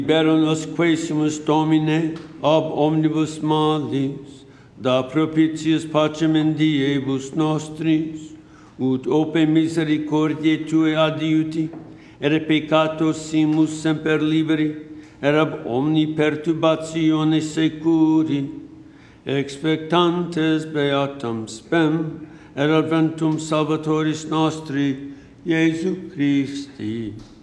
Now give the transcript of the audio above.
Libera nos quaesimus Domine ab omnibus malis, da propitius pacem in diebus nostris, ut ope misericordiae Tue adiuti, et peccatos simus semper liberi, et ab omni perturbatione securi, expectantes beatam spem, et adventum Salvatoris nostri, Iesu Christi.